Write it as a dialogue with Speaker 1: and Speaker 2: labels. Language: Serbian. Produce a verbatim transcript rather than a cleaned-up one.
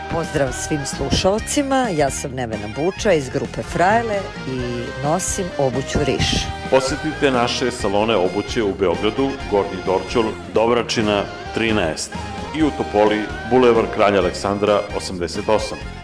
Speaker 1: Pozdrav svim slušalcima, ja sam Nevena Buča iz grupe Frajle i nosim obuću Riš.
Speaker 2: Posetite naše salone obuće u Beogradu, Gornji Dorćol, Dobračina trinaest i u Topoli, Bulevar Kralja Aleksandra osamdeset osam.